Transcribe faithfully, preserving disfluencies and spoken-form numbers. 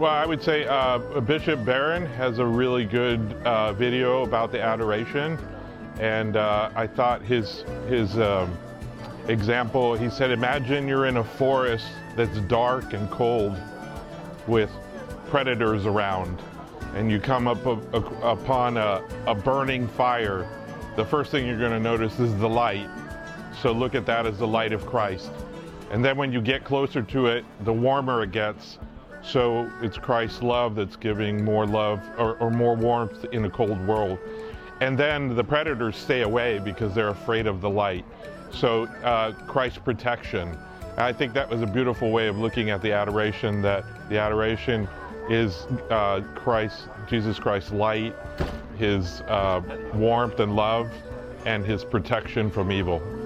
Well, I would say uh, Bishop Barron has a really good uh, video about the adoration, and uh, I thought his his um, example. He said, "Imagine you're in a forest that's dark and cold, with predators around, and you come up a, a, upon a, a burning fire. The first thing you're going to notice is the light. So look at that as the light of Christ. And then when you get closer to it, the warmer it gets." So it's Christ's love that's giving more love or, or more warmth in a cold world. And then the predators stay away because they're afraid of the light. So uh, Christ's protection. I think that was a beautiful way of looking at the adoration, that the adoration is uh, Christ, Jesus Christ's light, his uh, warmth and love, and his protection from evil.